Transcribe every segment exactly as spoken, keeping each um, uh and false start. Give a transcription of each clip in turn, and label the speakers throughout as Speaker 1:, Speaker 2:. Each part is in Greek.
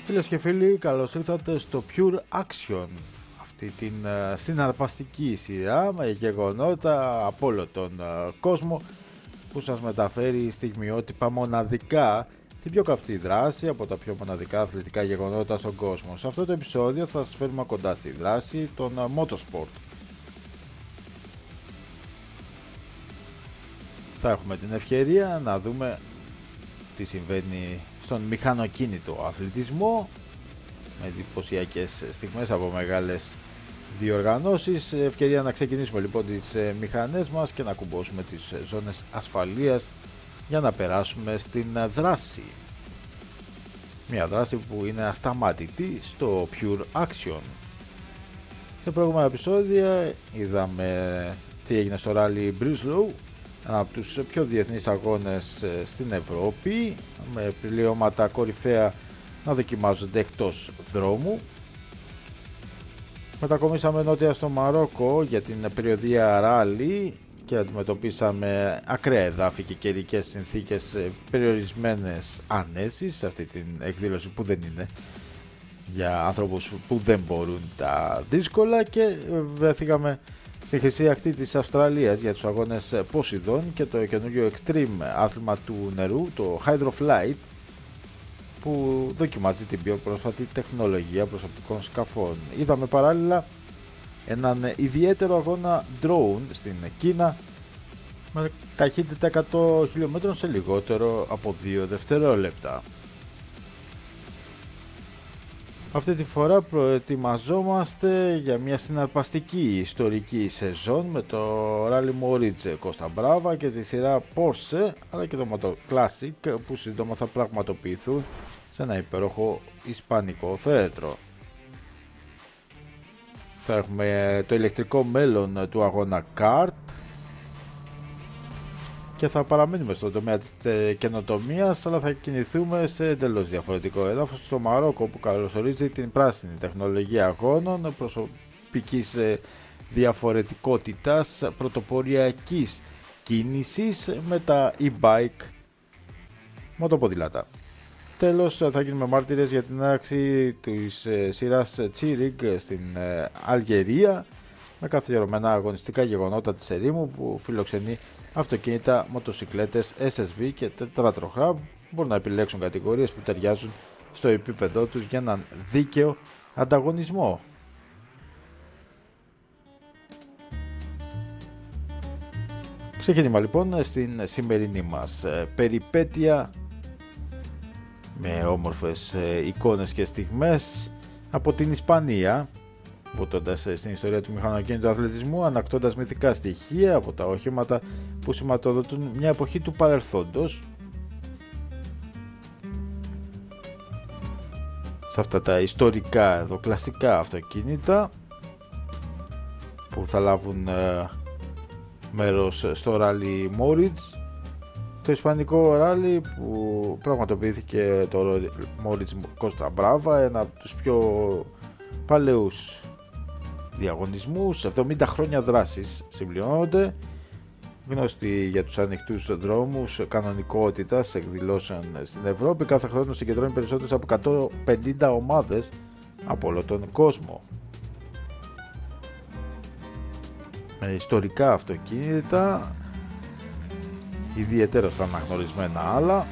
Speaker 1: Φίλες και φίλοι, καλώς ήρθατε στο Pure Action, αυτή την uh, συναρπαστική σειρά με γεγονότα από όλο τον uh, κόσμο που σας μεταφέρει στιγμιότυπα μοναδικά, την πιο καυτή δράση από τα πιο μοναδικά αθλητικά γεγονότα στον κόσμο. Σε αυτό το επεισόδιο θα σας φέρουμε κοντά στη δράση των uh, motorsport. Θα έχουμε την ευκαιρία να δούμε τι συμβαίνει στον μηχανοκίνητο αθλητισμό με εντυπωσιακές στιγμές από μεγάλες διοργανώσεις. Ευκαιρία να ξεκινήσουμε λοιπόν τις μηχανές μας και να κουμπώσουμε τις ζώνες ασφαλείας για να περάσουμε στην δράση. Μια δράση που είναι ασταμάτητη στο Pure Action. Σε προηγούμενα επεισόδια είδαμε τι έγινε στο ράλι Breslau, ένα από τους πιο διεθνείς αγώνες στην Ευρώπη, με πληρώματα κορυφαία να δοκιμάζονται εκτός δρόμου. Μετακομίσαμε νότια στο Μαρόκο για την περιοδία ράλι και αντιμετωπίσαμε ακραία εδάφη και καιρικές συνθήκες, περιορισμένες ανέσεις σε αυτή την εκδήλωση που δεν είναι για άνθρωπους που δεν μπορούν τα δύσκολα, και βρεθήκαμε στη χρυσή ακτή της Αυστραλίας για τους αγώνες Poseidon και το καινούριο extreme άθλημα του νερού, το Hydroflight, που δοκιμάζει την πιο πρόσφατη τεχνολογία προσωπικών σκαφών. Είδαμε παράλληλα έναν ιδιαίτερο αγώνα drone στην Κίνα με ταχύτητα εκατό χιλιόμετρων σε λιγότερο από δύο δευτερόλεπτα. Αυτή τη φορά προετοιμαζόμαστε για μια συναρπαστική ιστορική σεζόν με το Rally Moritz Costa Brava και τη σειρά Porsche, αλλά και το Moto Classic, που σύντομα θα πραγματοποιηθούν σε ένα υπέροχο ισπανικό θέατρο. Θα έχουμε το ηλεκτρικό μέλλον του αγώνα kart και θα παραμείνουμε στον τομέα της καινοτομίας, αλλά θα κινηθούμε σε εντελώς διαφορετικό έδαφος, στο Μαρόκο, που καλωσορίζει την πράσινη τεχνολογία αγώνων προσωπικής διαφορετικότητας, πρωτοποριακής κίνησης με τα e-bike μοτοποδήλατα. Τέλος, θα γίνουμε μάρτυρες για την έναρξη της σειράς Τσίριγκ στην Αλγερία, με καθιερωμένα αγωνιστικά γεγονότα της ερήμου που φιλοξενεί αυτοκίνητα, μοτοσικλέτες, ες ες βι και τετράτροχα που μπορούν να επιλέξουν κατηγορίες που ταιριάζουν στο επίπεδό τους για έναν δίκαιο ανταγωνισμό. Ξεκίνημα λοιπόν στην σημερινή μας περιπέτεια με όμορφες εικόνες και στιγμές από την Ισπανία, βουτώντας στην ιστορία του μηχανοκίνητου αθλητισμού, ανακτώντας μυθικά στοιχεία από τα οχήματα που σηματοδοτούν μια εποχή του παρελθόντος. Σε αυτά τα ιστορικά, εδώ, κλασικά αυτοκίνητα που θα λάβουν ε, μέρος στο ράλι Moritz, το ισπανικό ράλι που πραγματοποιήθηκε το Moritz Costa Brava, ένα από τους πιο παλαιούς διαγωνισμούς. εβδομήντα χρόνια δράσης συμπληρώνονται, γνωστοί για τους ανοιχτούς δρόμους κανονικότητας εκδηλώσεων στην Ευρώπη. Κάθε χρόνο συγκεντρώνει περισσότερες από εκατόν πενήντα ομάδες από όλο τον κόσμο. Με ιστορικά αυτοκίνητα, ιδιαίτερα αναγνωρισμένα άλλα.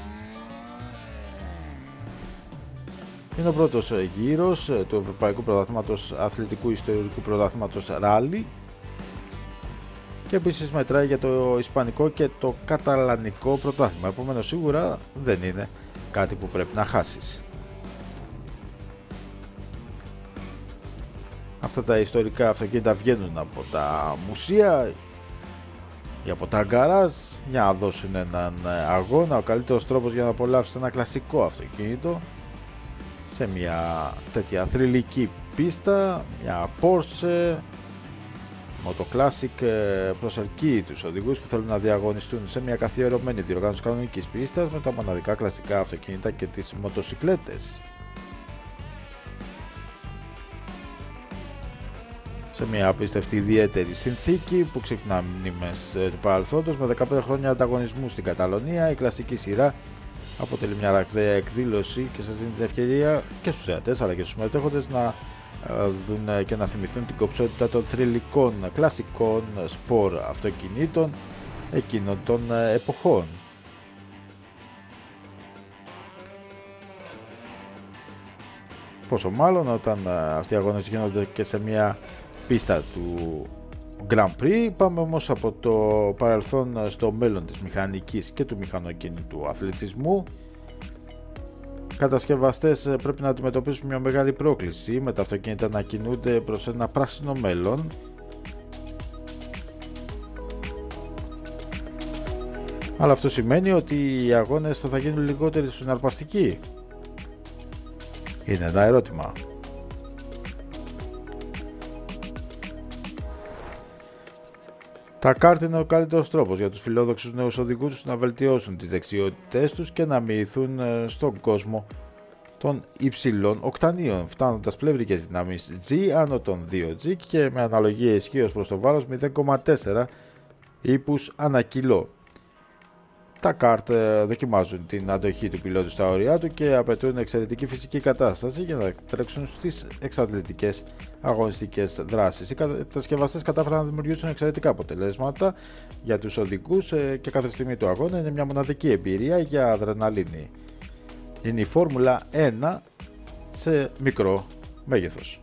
Speaker 1: Είναι ο πρώτος γύρος του Ευρωπαϊκού Πρωταθλήματος Αθλητικού Ιστορικού Πρωταθλήματος Rally και επίσης μετράει για το Ισπανικό και το Καταλανικό Πρωτάθλημα. Επομένως σίγουρα δεν είναι κάτι που πρέπει να χάσεις. Αυτά τα ιστορικά αυτοκίνητα βγαίνουν από τα μουσεία ή από τα γκαράζ για να δώσουν έναν αγώνα. Ο καλύτερος τρόπος για να απολαύσεις ένα κλασικό αυτοκίνητο σε μια τέτοια θρυλική πίστα, μια Porsche Moto Classic, προσελκύει τους οδηγούς που θέλουν να διαγωνιστούν σε μια καθιερωμένη διοργάνωση κανονικής πίστας με τα μοναδικά κλασικά αυτοκίνητα και τις μοτοσικλέτες. Σε μια απίστευτη ιδιαίτερη συνθήκη που ξυπνά μνήμες του παρελθόντος, με δεκαπέντε χρόνια ανταγωνισμού στην Καταλωνία, η κλασική σειρά αποτελεί μια ραγδαία εκδήλωση και σας δίνει την ευκαιρία και στους θεατές αλλά και στους συμμετέχοντες να δουν και να θυμηθούν την κομψότητα των θρυλικών κλασικών σπορ αυτοκινήτων εκείνων των εποχών. Πόσο μάλλον όταν αυτοί οι αγώνες γίνονται και σε μια πίστα του Grand Prix. Πάμε όμως από το παρελθόν στο μέλλον της μηχανικής και του μηχανοκίνητου αθλητισμού. Κατασκευαστές πρέπει να αντιμετωπίσουν μια μεγάλη πρόκληση με τα αυτοκίνητα να κινούνται προς ένα πράσινο μέλλον. Αλλά αυτό σημαίνει ότι οι αγώνες θα γίνουν λιγότεροι συναρπαστικοί. Είναι ένα ερώτημα. Τα κάρτ είναι ο καλύτερος τρόπος για τους φιλόδοξους νέους οδηγούς να βελτιώσουν τις δεξιότητές τους και να μοιηθούν στον κόσμο των υψηλών οκτανίων, φτάνοντας πλευρικές δυνάμεις G άνω των δύο τζι και με αναλογία ισχύως προς το βάρος μηδέν κόμμα τέσσερα ύπους ανά κιλό. Τα κάρτ δοκιμάζουν την αντοχή του πιλότου στα όρια του και απαιτούν εξαιρετική φυσική κατάσταση για να τρέξουν στις εξατλητικές αγωνιστικές δράσεις. Οι κατασκευαστές κατάφεραν να δημιουργήσουν εξαιρετικά αποτελέσματα για τους οδηγούς και κάθε στιγμή του αγώνα είναι μια μοναδική εμπειρία για αδρεναλίνη. Είναι η Φόρμουλα ένα σε μικρό μέγεθος.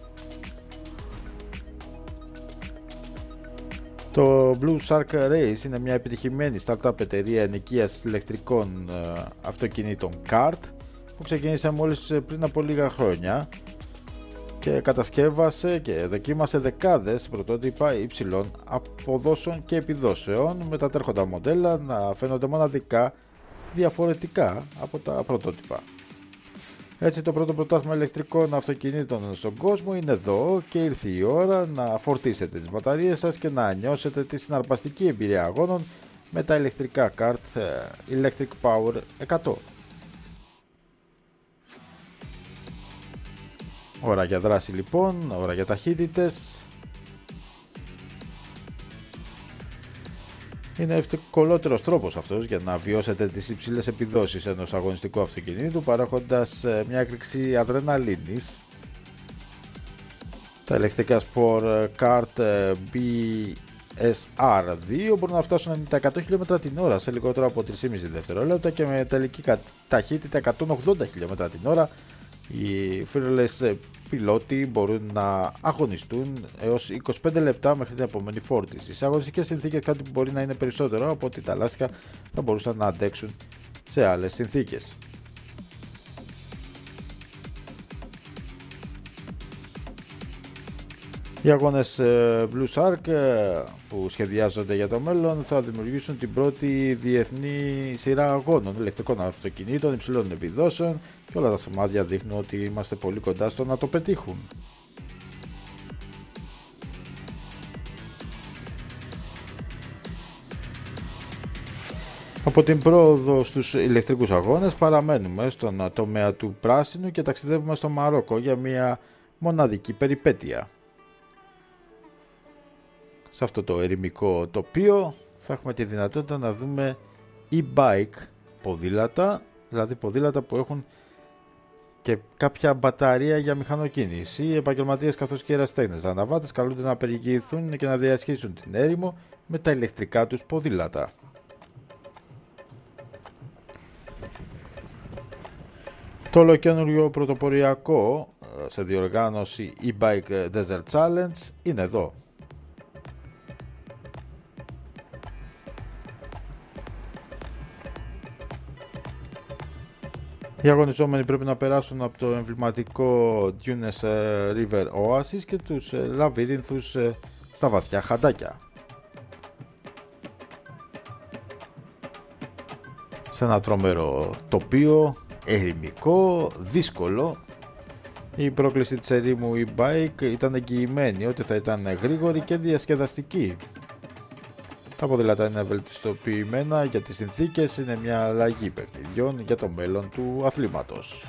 Speaker 1: Το Blue Shark Race είναι μια επιτυχημένη startup εταιρεία ενοικίας ηλεκτρικών ε, αυτοκινήτων καρτ που ξεκίνησε μόλις πριν από λίγα χρόνια και κατασκεύασε και δοκίμασε δεκάδες πρωτότυπα υψηλών αποδόσεων και επιδόσεων με τα τρέχοντα μοντέλα να φαίνονται μοναδικά διαφορετικά από τα πρωτότυπα. Έτσι το πρώτο πρωτάθλημα ηλεκτρικών αυτοκινήτων στον κόσμο είναι εδώ και ήρθε η ώρα να φορτίσετε τις μπαταρίες σας και να νιώσετε τη συναρπαστική εμπειρία αγώνων με τα ηλεκτρικά καρτ Electric Power εκατό. Ώρα για δράση λοιπόν, ώρα για ταχύτητες. Είναι ο ευκολότερος τρόπος αυτός για να βιώσετε τις υψηλές επιδόσεις ενός αγωνιστικού αυτοκινήτου παρέχοντας μια έκρηξη αδρεναλίνης. Τα ηλεκτρικά Sport Kart μπι ες αρ δύο μπορούν να φτάσουν ενενήντα εκατό χιλιόμετρα την ώρα σε λιγότερο από τρία κόμμα πέντε δευτερόλεπτα και με τελική ταχύτητα εκατόν ογδόντα χιλιόμετρα την ώρα. Οι fearless πιλότοι μπορούν να αγωνιστούν έως είκοσι πέντε λεπτά μέχρι την επόμενη φόρτιση. Σε αγωνιστικές συνθήκες κάτι που μπορεί να είναι περισσότερο από ότι τα λάστιχα θα μπορούσαν να αντέξουν σε άλλες συνθήκες. Οι αγώνες Blue Shark που σχεδιάζονται για το μέλλον θα δημιουργήσουν την πρώτη διεθνή σειρά αγώνων ηλεκτρικών αυτοκινήτων υψηλών επιδόσεων και όλα τα σημάδια δείχνουν ότι είμαστε πολύ κοντά στο να το πετύχουν. Από την πρόοδο στους ηλεκτρικούς αγώνες παραμένουμε στον τομέα του πράσινου και ταξιδεύουμε στο Μαρόκο για μια μοναδική περιπέτεια. Σε αυτό το ερημικό τοπίο θα έχουμε τη δυνατότητα να δούμε e-bike ποδήλατα, δηλαδή ποδήλατα που έχουν και κάποια μπαταρία για μηχανοκίνηση. Οι επαγγελματίες καθώς και οι ερασιτέχνες αναβάτες καλούνται να περιηγηθούν και να διασχίσουν την έρημο με τα ηλεκτρικά τους ποδήλατα. Το ολοκαίνουργιο πρωτοποριακό σε διοργάνωση e-bike Desert Challenge είναι εδώ. Οι αγωνιζόμενοι πρέπει να περάσουν από το εμβληματικό Dunes River Oasis και τους λαβύρινθους στα βαθιά χαντάκια. Σε ένα τρομερό τοπίο, ερημικό, δύσκολο. Η πρόκληση της ερήμου e-bike ήταν εγγυημένη ότι θα ήταν γρήγορη και διασκεδαστική. Τα ποδήλατα είναι βελτιστοποιημένα για τις συνθήκες, είναι μια αλλαγή παιχνιδιών για το μέλλον του αθλήματος.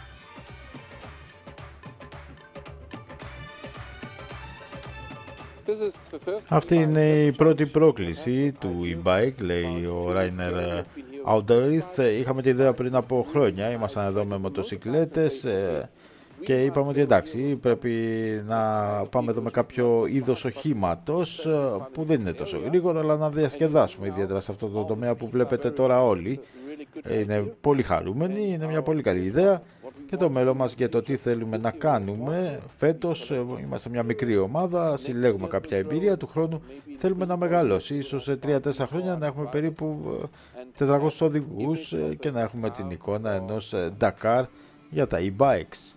Speaker 1: Αυτή είναι η πρώτη πρόκληση του e-bike, λέει ο Ράινερ Άουντεριθ. Είχαμε τη ιδέα πριν από χρόνια, ήμασταν εδώ με μοτοσικλέτες και είπαμε ότι εντάξει, πρέπει να πάμε εδώ με κάποιο είδος οχήματος που δεν είναι τόσο γρήγορο, αλλά να διασκεδάσουμε, ιδιαίτερα σε αυτό το τομέα που βλέπετε τώρα όλοι. Είναι πολύ χαρούμενοι, είναι μια πολύ καλή ιδέα και το μέλλον μας για το τι θέλουμε να κάνουμε φέτος. Είμαστε μια μικρή ομάδα, συλλέγουμε κάποια εμπειρία, του χρόνου θέλουμε να μεγαλώσει, ίσως σε τρία τέσσερα χρόνια να έχουμε περίπου τετρακόσιους οδηγούς και να έχουμε την εικόνα ενός Dakar για τα e-bikes.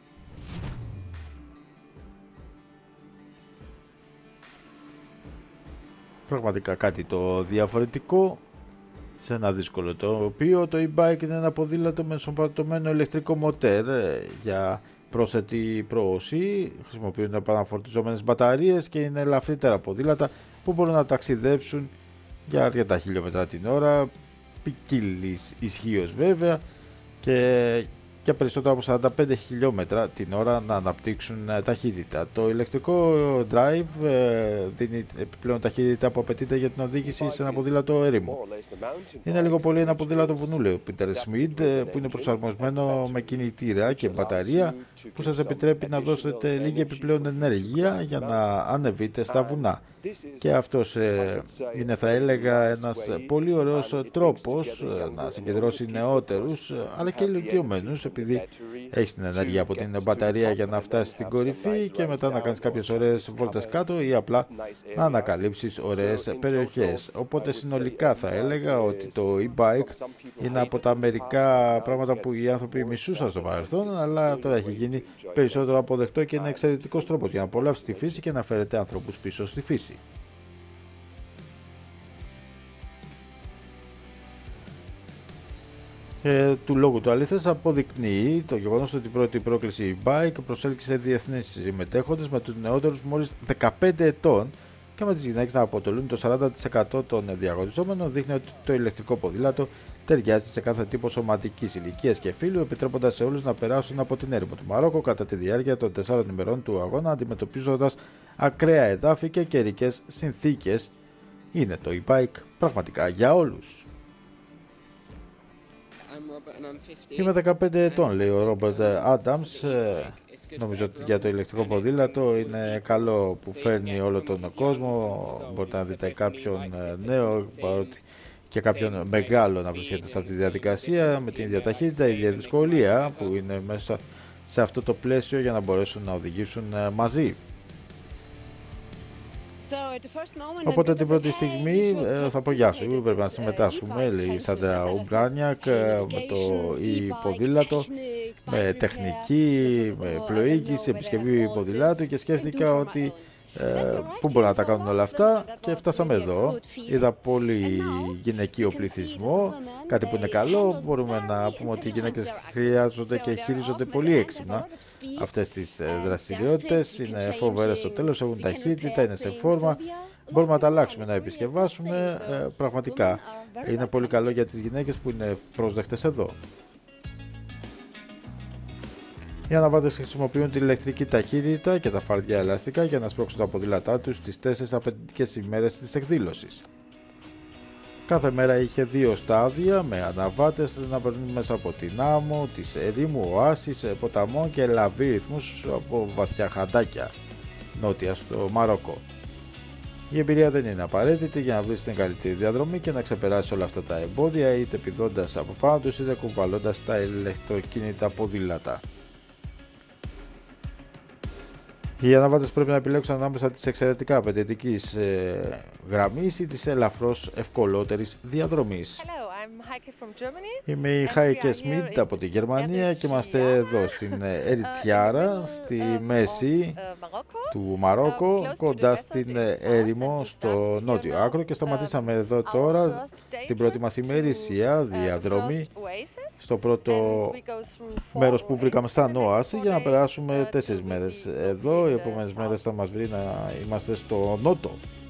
Speaker 1: Πραγματικά κάτι το διαφορετικό σε ένα δύσκολο τοπίο. Το e-bike είναι ένα ποδήλατο με ενσωματωμένο ηλεκτρικό μοτέρ για πρόσθετη προώση. Χρησιμοποιούν επαναφορτιζόμενες μπαταρίες και είναι ελαφρύτερα ποδήλατα που μπορούν να ταξιδέψουν για αρκετά χιλιόμετρα την ώρα, ποικίλης ισχύως βέβαια, και για περισσότερα από σαράντα πέντε χιλιόμετρα την ώρα να αναπτύξουν ταχύτητα. Το ηλεκτρικό drive δίνει επιπλέον ταχύτητα που απαιτείται για την οδήγηση σε ένα ποδήλατο έρημο. Είναι λίγο πολύ ένα ποδήλατο βουνού, λέει ο Πίτερ Σμιντ, που είναι προσαρμοσμένο με κινητήρα και μπαταρία που σας επιτρέπει να δώσετε λίγη επιπλέον ενέργεια για να ανεβείτε στα βουνά. Και αυτός ε, είναι, θα έλεγα, ένας πολύ ωραίος τρόπος να συγκεντρώσει νεότερους αλλά και ηλικιωμένους, επειδή έχεις την ενέργεια από την μπαταρία για να φτάσεις στην κορυφή και μετά να κάνεις κάποιες ωραίες βόλτες κάτω ή απλά να ανακαλύψεις ωραίες περιοχές. Οπότε συνολικά θα έλεγα ότι το e-bike είναι από τα μερικά πράγματα που οι άνθρωποι μισούσαν στο παρελθόν, αλλά τώρα έχει γίνει περισσότερο αποδεκτό και είναι εξαιρετικός τρόπος για να απολαύσει τη φύση και να φέρετε ανθρώπους πίσω στη φύση. Ε, του λόγου του αλήθειας αποδεικνύει το γεγονός ότι η πρώτη πρόκληση e-bike προσέλκυσε διεθνείς συμμετέχοντες με τους νεότερους μόλις δεκαπέντε ετών και με τις γυναίκες να αποτελούν το σαράντα τοις εκατό των διαγωνιζόμενων. Δείχνει ότι το ηλεκτρικό ποδήλατο ταιριάζει σε κάθε τύπο σωματικής ηλικίας και φύλου, επιτρέποντας σε όλους να περάσουν από την έρημο του Μαρόκο κατά τη διάρκεια των τεσσάρων ημερών του αγώνα, αντιμετωπίζοντας ακραία εδάφη και καιρικές συνθήκες. Είναι το e-bike πραγματικά για όλους. Είμαι δεκαπέντε ετών, λέει ο Ρόμπερτ Άνταμς. Νομίζω ότι για το ηλεκτρικό ποδήλατο είναι καλό που φέρνει όλο τον κόσμο. Μπορείτε να δείτε κάποιον νέο, παρότι και κάποιον μεγάλο να βρίσκεται σε αυτή τη διαδικασία, με την ίδια ταχύτητα, η ίδια δυσκολία που είναι μέσα σε αυτό το πλαίσιο για να μπορέσουν να οδηγήσουν μαζί. Οπότε την πρώτη στιγμή θα πω γεια σου, πρέπει να συμμετάσχουμε, λέει η Σάντρα Ουμπράνιακ, με το e-ποδήλατο, με τεχνική, με πλοήγηση, επισκευή ποδηλάτου, και σκέφτηκα ότι ε, πού μπορούν να τα κάνουν όλα αυτά και φτάσαμε εδώ. Είδα πολύ γυναικείο πληθυσμό, κάτι που είναι καλό. Μπορούμε να πούμε ότι οι γυναίκες χρειάζονται και χειρίζονται πολύ έξυπνα αυτές τις δραστηριότητες. Είναι φοβερές στο τέλος, έχουν ταχύτητα, είναι σε φόρμα. Μπορούμε να τα αλλάξουμε, να επισκευάσουμε. Ε, πραγματικά είναι πολύ καλό για τις γυναίκες που είναι πρόσδεκτες εδώ. Οι αναβάτες χρησιμοποιούν την ηλεκτρική ταχύτητα και τα φαρδιά ελαστικά για να σπρώξουν τα ποδήλατά τους στις τέσσερις απαιτητικές ημέρες της εκδήλωσης. Κάθε μέρα είχε δύο στάδια με αναβάτες να περνούν μέσα από την άμμο, τις ερήμου, οάσεις, ποταμών και λαβύριθμους από βαθιά χαντάκια νότια στο Μαρόκο. Η εμπειρία δεν είναι απαραίτητη για να βρεις την καλύτερη διαδρομή και να ξεπεράσεις όλα αυτά τα εμπόδια, είτε πηδώντας από πάνω τους είτε κουβαλώντας τα ηλεκτροκίνητα ποδήλατα. Οι αναβάτες πρέπει να επιλέξουν ανάμεσα της εξαιρετικά απαιτητικής ε, γραμμής ή της ελαφρώς ευκολότερης διαδρομής. Είμαι η Χάικε Σμιτ από τη Γερμανία και είμαστε εδώ στην Εριτσιάρα, στη μέση του Μαρόκο, κοντά στην έρημο στο νότιο άκρο, και σταματήσαμε εδώ τώρα στην πρώτη μας ημερήσια διαδρομή, στο πρώτο μέρος που βρήκαμε σαν όαση, για να περάσουμε τέσσερις μέρες εδώ. Οι επόμενες μέρες θα μας βρει να είμαστε στο νότο.